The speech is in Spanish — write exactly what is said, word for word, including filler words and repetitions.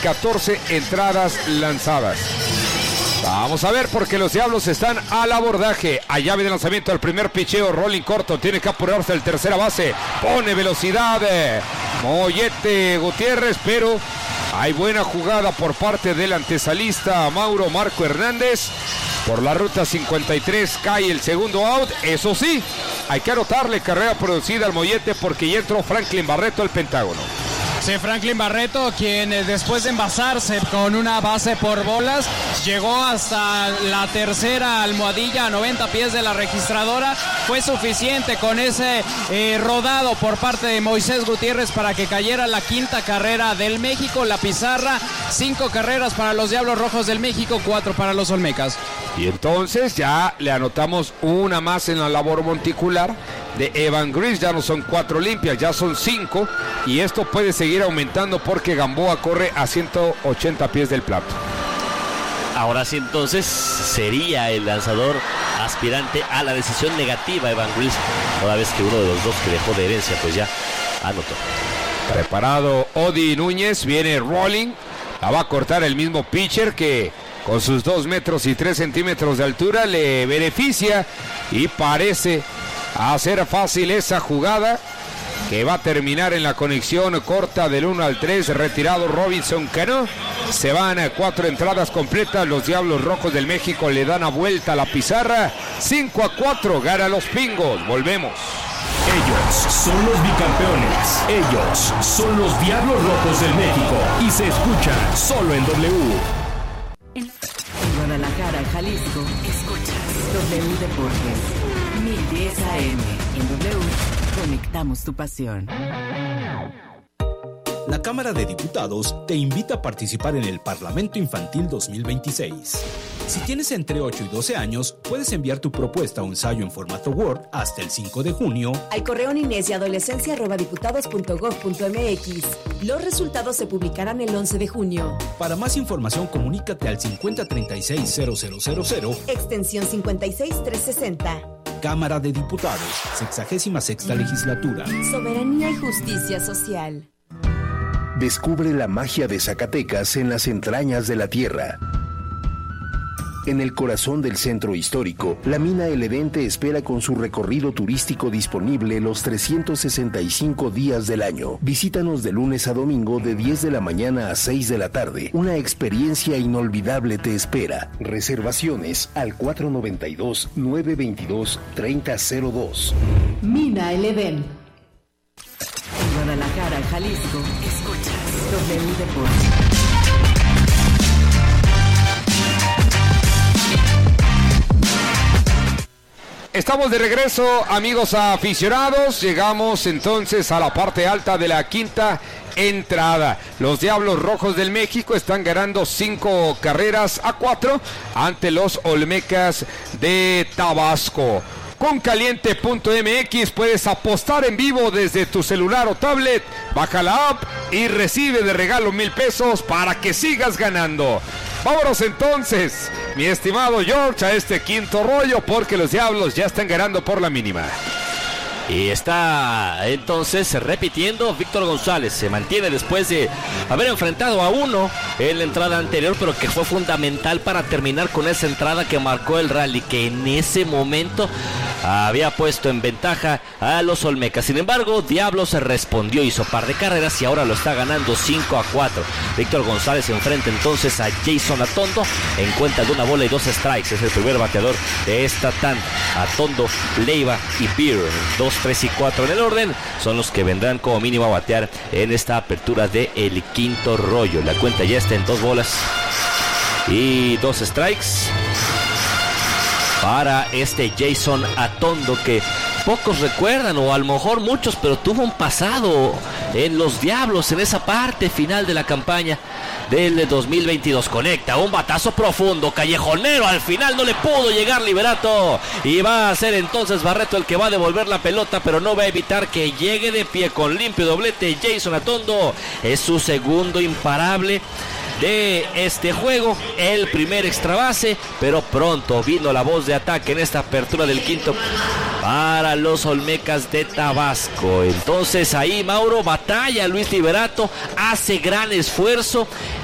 catorce entradas lanzadas. Vamos a ver porque los Diablos están al abordaje. A llave de lanzamiento el primer picheo. Rolling corto. Tiene que apurarse el tercera base. Pone velocidad. Mollete Gutiérrez, pero hay buena jugada por parte del antesalista Mauro Marco Hernández. Por la ruta cincuenta y tres cae el segundo out. Eso sí, hay que anotarle carrera producida al Mollete porque ya entró Franklin Barreto al Pentágono. Sí, Franklin Barreto, quien después de envasarse con una base por bolas, llegó hasta la tercera almohadilla a noventa pies de la registradora. Fue suficiente con ese eh, rodado por parte de Moisés Gutiérrez para que cayera la quinta carrera del México. La pizarra, cinco carreras para los Diablos Rojos del México, cuatro para los Olmecas. Y entonces ya le anotamos una más en la labor monticular de Evan Gris. Ya no son cuatro limpias, ya son cinco. Y esto puede seguir aumentando porque Gamboa corre a ciento ochenta pies del plato. Ahora sí, entonces sería el lanzador aspirante a la decisión negativa, Evan Gris, toda vez que uno de los dos que dejó de herencia pues ya anotó. Preparado Odi Núñez, viene Rolling. La va a cortar el mismo pitcher que con sus dos metros y tres centímetros de altura le beneficia y parece hacer fácil esa jugada que va a terminar en la conexión corta del uno al tres. Retirado Robinson Cano. Se van a cuatro entradas completas. Los Diablos Rojos del México le dan a vuelta a la pizarra. cinco a cuatro gana los Pingos. Volvemos. Ellos son los bicampeones. Ellos son los Diablos Rojos del México. Y se escuchan solo en W. En Guadalajara, Jalisco, escuchas W Deportes. mil diez A M. En W, conectamos tu pasión. La Cámara de Diputados te invita a participar en el Parlamento Infantil dos mil veintiséis. Si tienes entre ocho y doce años, puedes enviar tu propuesta o ensayo en formato Word hasta el cinco de junio al correo niñez y adolescencia arroba diputados punto gob punto mx. Los resultados se publicarán el once de junio. Para más información, comunícate al cincuenta treinta y seis cero cero cero cero, extensión cincuenta y seis trescientos sesenta. Cámara de Diputados, sexagésima sexta legislatura. Soberanía y justicia social. Descubre la magia de Zacatecas en las entrañas de la tierra. En el corazón del centro histórico, la mina El Edén te espera con su recorrido turístico disponible los trescientos sesenta y cinco días del año. Visítanos de lunes a domingo de diez de la mañana a seis de la tarde. Una experiencia inolvidable te espera. Reservaciones al cuatro noventa y dos, nueve veintidós, treinta cero dos. Mina El Edén. En Guadalajara, Jalisco, escuchas W Deportes. Estamos de regreso, amigos aficionados. Llegamos entonces a la parte alta de la quinta entrada. Los Diablos Rojos del México están ganando cinco carreras a cuatro ante los Olmecas de Tabasco. Con caliente punto m x puedes apostar en vivo desde tu celular o tablet. Baja la app y recibe de regalo mil pesos para que sigas ganando. Vámonos entonces, mi estimado George, a este quinto rollo porque los Diablos ya están ganando por la mínima. Y está entonces repitiendo Víctor González. Se mantiene después de haber enfrentado a uno en la entrada anterior, pero que fue fundamental para terminar con esa entrada que marcó el rally, que en ese momento había puesto en ventaja a los Olmecas. Sin embargo, Diablos se respondió, hizo par de carreras y ahora lo está ganando cinco a cuatro. Víctor González enfrenta entonces a Jason Atondo en cuenta de una bola y dos strikes. Es el primer bateador de esta tanda. Atondo, Leiva y Beer, dos, tres y cuatro en el orden, son los que vendrán como mínimo a batear en esta apertura de el quinto rollo. La cuenta ya está en dos bolas y dos strikes para este Jason Atondo, que pocos recuerdan, o a lo mejor muchos, pero tuvo un pasado en los Diablos en esa parte final de la campaña del dos mil veintidós. Conecta un batazo profundo, callejonero, al final no le pudo llegar Liberato y va a ser entonces Barreto el que va a devolver la pelota, pero no va a evitar que llegue de pie con limpio doblete. Jason Atondo es su segundo imparable de este juego, el primer extra base, pero pronto vino la voz de ataque en esta apertura del quinto para los Olmecas de Tabasco. Entonces ahí Mauro batalla, Luis Liberato hace gran esfuerzo